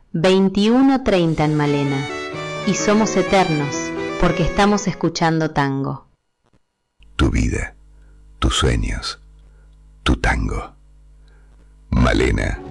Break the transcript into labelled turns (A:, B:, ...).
A: 21:30 en Malena, y somos eternos porque estamos escuchando tango.
B: Tu vida, tus sueños, tu tango. Malena.